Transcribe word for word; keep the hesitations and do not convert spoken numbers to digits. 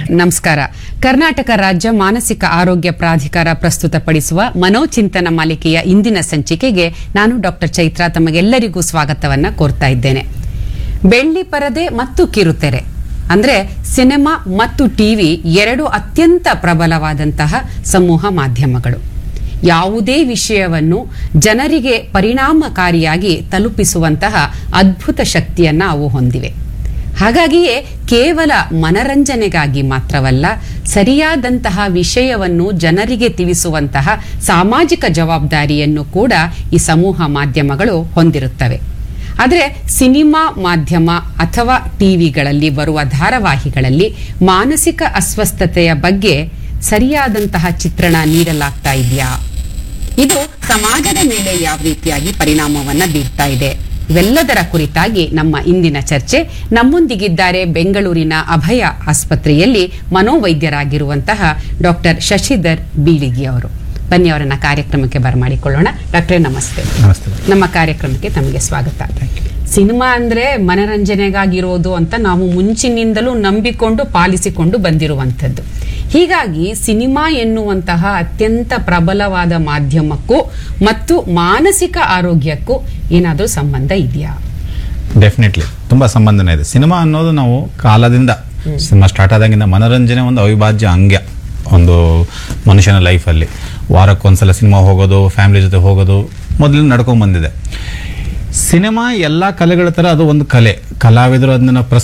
ನಮಸ್ಕಾರ. ಕರ್ನಾಟಕ ರಾಜ್ಯ ಮಾನಸಿಕ ಆರೋಗ್ಯ ಪ್ರಾಧಿಕಾರ ಪ್ರಸ್ತುತಪಡಿಸುವ ಮನೋಚಿಂತನ ಮಾಲಿಕೆಯ ಇಂದಿನ ಸಂಚಿಕೆಗೆ ನಾನು ಡಾಕ್ಟರ್ ಚೈತ್ರಾ ತಮಗೆಲ್ಲರಿಗೂ ಸ್ವಾಗತವನ್ನ ಕೋರ್ತಾ ಇದ್ದೇನೆ. ಬೆಳ್ಳಿ ಪರದೆ ಮತ್ತು ಕಿರುತೆರೆ ಅಂದ್ರೆ ಸಿನಿಮಾ ಮತ್ತು ಟಿವಿ ಎರಡು ಅತ್ಯಂತ ಪ್ರಬಲವಾದಂತಹ ಸಮೂಹ ಮಾಧ್ಯಮಗಳು. ಯಾವುದೇ ವಿಷಯವನ್ನು ಜನರಿಗೆ ಪರಿಣಾಮಕಾರಿಯಾಗಿ ತಲುಪಿಸುವಂತಹ ಅದ್ಭುತ ಶಕ್ತಿಯನ್ನ ಅವು ಹೊಂದಿವೆ. ಹಾಗಾಗಿಯೇ ಕೇವಲ ಮನರಂಜನೆಗಾಗಿ ಮಾತ್ರವಲ್ಲ, ಸರಿಯಾದಂತಹ ವಿಷಯವನ್ನು ಜನರಿಗೆ ತಿಳಿಸುವಂತಹ ಸಾಮಾಜಿಕ ಜವಾಬ್ದಾರಿಯನ್ನು ಕೂಡ ಈ ಸಮೂಹ ಮಾಧ್ಯಮಗಳು ಹೊಂದಿರುತ್ತವೆ. ಆದರೆ ಸಿನಿಮಾ ಮಾಧ್ಯಮ ಅಥವಾ ಟಿವಿಗಳಲ್ಲಿ ಬರುವ ಧಾರಾವಾಹಿಗಳಲ್ಲಿ ಮಾನಸಿಕ ಅಸ್ವಸ್ಥತೆಯ ಬಗ್ಗೆ ಸರಿಯಾದಂತಹ ಚಿತ್ರಣ ನೀಡಲಾಗ್ತಾ ಇದೆಯಾ? ಇದು ಸಮಾಜದ ಮೇಲೆ ಯಾವ ರೀತಿಯಾಗಿ ಪರಿಣಾಮವನ್ನ ಬೀರ್ತಾ ಇದೆ? ಇವೆಲ್ಲದರ ಕುರಿತಾಗಿ ನಮ್ಮ ಇಂದಿನ ಚರ್ಚೆ. ನಮ್ಮೊಂದಿಗಿದ್ದಾರೆ ಬೆಂಗಳೂರಿನ ಅಭಯ ಆಸ್ಪತ್ರೆಯಲ್ಲಿ ಮನೋವೈದ್ಯರಾಗಿರುವಂತಹ ಡಾಕ್ಟರ್ ಶಶಿಧರ್ ಬೀಳಿಗಿ ಅವರು. ಬನ್ನಿ ಅವರನ್ನ ಕಾರ್ಯಕ್ರಮಕ್ಕೆ ಬರಮಾಡಿಕೊಳ್ಳೋಣ. ಡಾಕ್ಟ್ರೇ ನಮಸ್ತೆ. ನಮಸ್ತೆ. ನಮ್ಮ ಕಾರ್ಯಕ್ರಮಕ್ಕೆ ತಮಗೆ ಸ್ವಾಗತ. ಸಿನಿಮಾ ಅಂದ್ರೆ ಮನರಂಜನೆಗಾಗಿರೋದು ಅಂತ ನಾವು ಮುಂಚಿನಿಂದಲೂ ನಂಬಿಕೊಂಡು ಪಾಲಿಸಿಕೊಂಡು ಬಂದಿರುವಂಥದ್ದು. ಹೀಗಾಗಿ ಸಿನಿಮಾ ಎನ್ನುವಂತಹ ಅತ್ಯಂತ ಪ್ರಬಲವಾದ ಮಾಧ್ಯಮಕ್ಕೂ ಮತ್ತು ಮಾನಸಿಕ ಆರೋಗ್ಯಕ್ಕೂ ಏನಾದರೂ ಸಂಬಂಧ ಇದೆಯಾ? ಡೆಫಿನೆಟ್ಲಿ ತುಂಬಾ ಸಂಬಂಧನೇ ಇದೆ. ಸಿನಿಮಾ ಅನ್ನೋದು ನಾವು ಕಾಲದಿಂದ ಸಿನಿಮಾ ಸ್ಟಾರ್ಟ್ ಆದಾಗಿಂದ ಮನೋರಂಜನೆ ಒಂದು ಅವಿಭಾಜ್ಯ ಅಂಗ ಒಂದು ಮನುಷ್ಯನ ಲೈಫಲ್ಲಿ. ವಾರಕ್ಕೊಂದ್ಸಲ ಸಿನಿಮಾ ಹೋಗೋದು, ಫ್ಯಾಮಿಲಿ ಜೊತೆ ಹೋಗೋದು ಮೊದಲು ನಡ್ಕೊಂಡ್ ಬಂದಿದೆ. ಸಿನಿಮಾ ಎಲ್ಲ ಕಲೆಗಳ ತರ ಅದು ಒಂದು ಕಲೆ. ಕಲಾವಿದರು ಅದನ್ನ